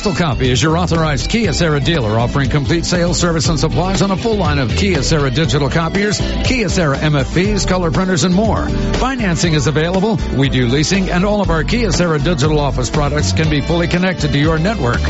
Copy is your authorized Kyocera dealer, offering complete sales, service, and supplies on a full line of Kyocera digital copiers, Kyocera MFPs, color printers, and more. Financing is available. We do leasing, and all of our Kyocera digital office products can be fully connected to your network.